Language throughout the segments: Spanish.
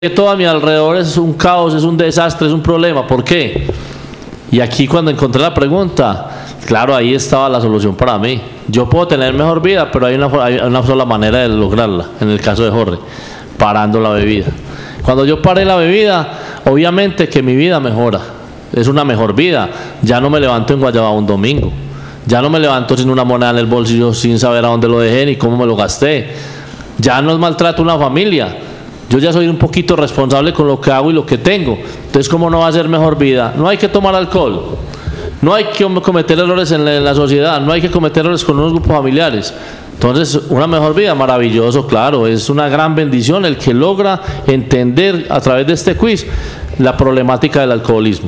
todo a mi alrededor es un caos, es un desastre, es un problema. ¿Por qué? Y aquí cuando encontré la pregunta, claro, ahí estaba la solución para mí. Yo puedo tener mejor vida, pero hay una sola manera de lograrla, en el caso de Jorge, parando la bebida. Cuando yo paré la bebida, obviamente que mi vida mejora, es una mejor vida. Ya no me levanto en Guayabao un domingo, ya no me levanto sin una moneda en el bolsillo, sin saber a dónde lo dejé ni cómo me lo gasté. Ya no maltrato a una familia. Yo ya soy un poquito responsable con lo que hago y lo que tengo. Entonces, ¿cómo no va a ser mejor vida? No hay que tomar alcohol, no hay que cometer errores en la sociedad, no hay que cometer errores con unos grupos familiares. Entonces, una mejor vida, maravilloso, claro, es una gran bendición el que logra entender a través de este quiz la problemática del alcoholismo.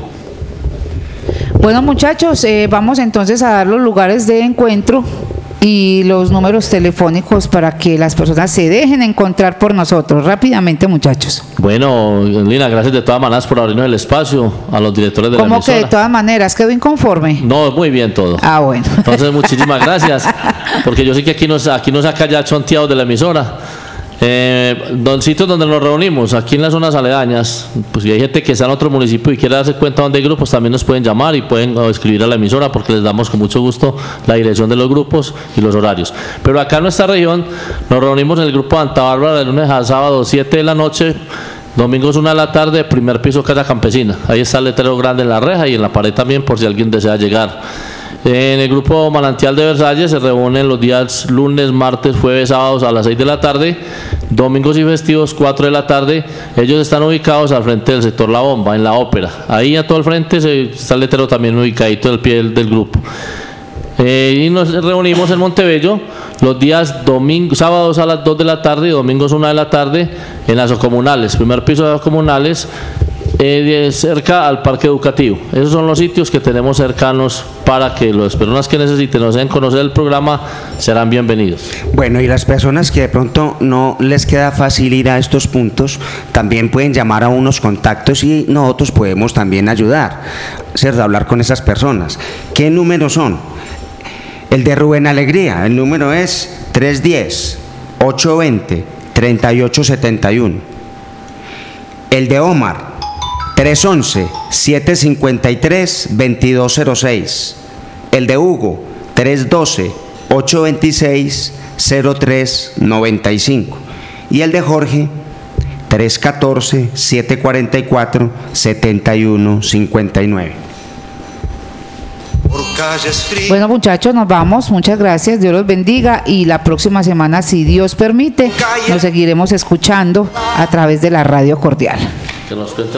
Bueno, muchachos, vamos entonces a dar los lugares de encuentro y los números telefónicos para que las personas se dejen encontrar por nosotros. Rápidamente, muchachos. Bueno, Lina, gracias de todas maneras por abrirnos el espacio a los directores de la emisora. ¿Cómo que de todas maneras? ¿Quedó inconforme? No, muy bien todo. Ah, bueno. Entonces, muchísimas gracias, porque yo sé que aquí nos saca ya chonteados de la emisora. Sitios donde nos reunimos, aquí en las zonas aledañas, pues si hay gente que está en otro municipio y quiere darse cuenta dónde hay grupos, también nos pueden llamar y pueden escribir a la emisora, porque les damos con mucho gusto la dirección de los grupos y los horarios. Pero acá en nuestra región nos reunimos en el grupo de Santa Bárbara de lunes a sábado, 7 de la noche, domingos 1 de la tarde, primer piso, Casa Campesina. Ahí está el letrero grande en la reja y en la pared también, por si alguien desea llegar. En el grupo Manantial de Versalles se reúnen los días lunes, martes, jueves, sábados a las 6 de la tarde, domingos y festivos 4 de la tarde. Ellos están ubicados al frente del sector La Bomba, en la Ópera. Ahí a todo el frente está el letrero también ubicadito al pie del grupo. Y nos reunimos en Montebello los días sábados a las 2 de la tarde y domingos 1 de la tarde en las comunales, primer piso de las comunales, cerca al parque educativo. Esos son los sitios que tenemos cercanos para que las personas que necesiten o deseen conocer el programa serán bienvenidos. Bueno, y las personas que de pronto no les queda fácil ir a estos puntos, también pueden llamar a unos contactos y nosotros podemos también ayudar, ¿cierto? Hablar con esas personas. ¿Qué números son? El de Rubén Alegría, el número es 310-820-3871. El de Omar, 311-753-2206. El de Hugo, 312-826-0395. Y el de Jorge, 314-744-7159. Bueno, muchachos, nos vamos. Muchas gracias. Dios los bendiga. Y la próxima semana, si Dios permite, nos seguiremos escuchando a través de la Radio Cordial.